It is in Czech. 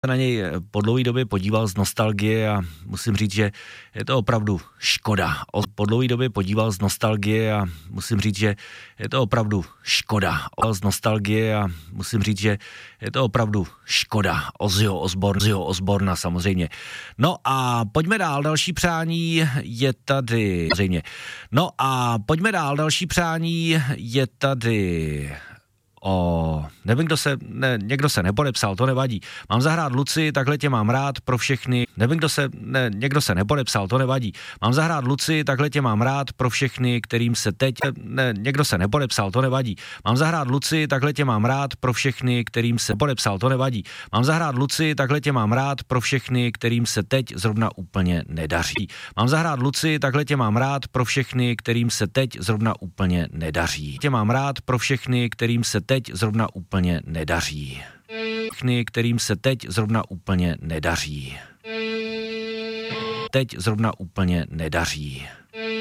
na něj po dlouhé době podíval z nostalgie a musím říct, že je to opravdu škoda. Po dlouhé době podíval z nostalgie a musím říct, že je to opravdu škoda. Z nostalgie a musím říct, že je to opravdu škoda. Ozzyho Osborna samozřejmě. No a pojďme dál, další přání je tady. No a pojďme dál, další přání je tady. Nevím, někdo se nepodepsal, to nevadí. Mám zahrát Luci, takhle tě mám rád pro všechny. Někdo se nepodepsal, to nevadí. Mám zahrát Luci, takhle tě mám rád pro všechny, kterým se teď... někdo se nepodepsal, to nevadí. Mám zahrát Luci, takhle tě mám rád pro všechny, kterým se podepsal, to nevadí. Mám zahrát Luci, takhle tě mám rád pro všechny, kterým se teď zrovna úplně nedaří. Mám zahrát Luci, takhle tě mám rád pro všechny, kterým se teď zrovna úplně nedaří. Tě mám rád pro všechny, kterým se teď zrovna úplně nedaří. Kterým se teď zrovna úplně nedaří. Teď zrovna úplně nedaří.